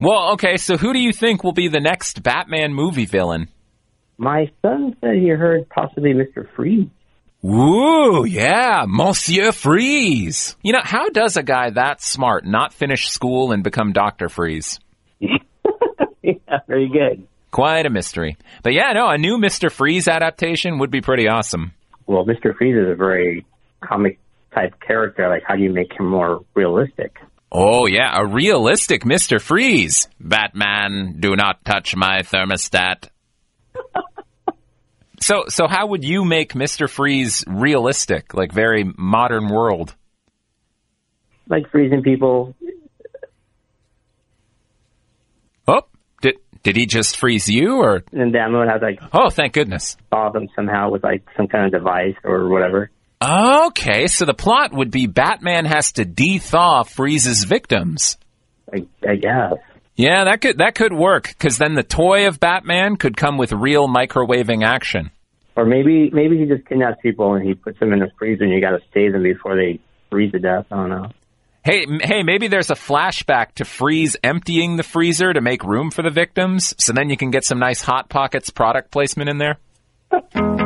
Well, okay, so who do you think will be the next Batman movie villain? My son said he heard possibly Mr. Freeze. Ooh, yeah, Monsieur Freeze. You know, how does a guy that smart not finish school and become Dr. Freeze? Yeah, very good. Quite a mystery. But yeah, no, a new Mr. Freeze adaptation would be pretty awesome. Well, Mr. Freeze is a very comic-type character. Like, how do you make him more realistic? Oh, yeah, a realistic Mr. Freeze. Batman, do not touch my thermostat. So how would you make Mr. Freeze realistic, like very modern world? Like freezing people. Oh, did he just freeze you, or? And Damon has like... Oh, thank goodness. Thaw them somehow with like some kind of device or whatever. Okay, so the plot would be Batman has to de-thaw Freeze's victims. I guess. Yeah, that could work, because then the toy of Batman could come with real microwaving action. Or maybe he just kidnaps people and he puts them in a freezer and you got to save them before they freeze to death. I don't know. Hey, maybe there's a flashback to Freeze emptying the freezer to make room for the victims, so then you can get some nice Hot Pockets product placement in there.